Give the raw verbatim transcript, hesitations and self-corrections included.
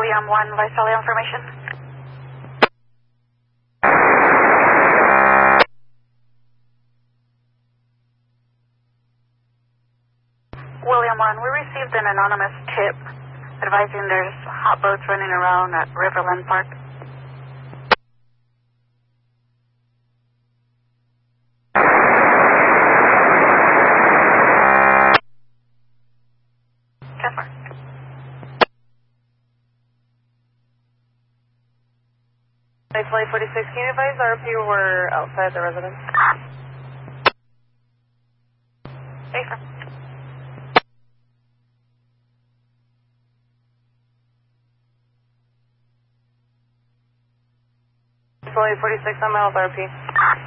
William one, Visalia information. William one, we received an anonymous tip advising there's hot boats running around at Riverland Park. Casper. Flight forty-six, can you advise R P we're outside the residence? Safer. Flight forty-six, I'm out with R P.